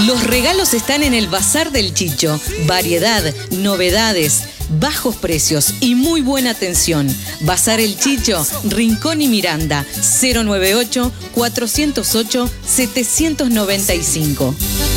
Los regalos están en el Bazar del Chicho. Variedad, novedades, bajos precios y muy buena atención. Bazar El Chicho, Rincón y Miranda, 098-408-795.